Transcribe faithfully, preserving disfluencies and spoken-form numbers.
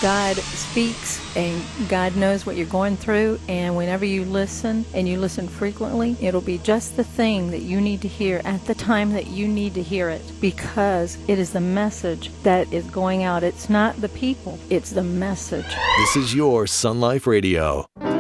God speaks and God knows what you're going through, and whenever you listen and you listen frequently, it'll be just the thing that you need to hear at the time that you need to hear it, because it is the message that is going out. It's not the people, it's the message. This is your Sun Life Radio.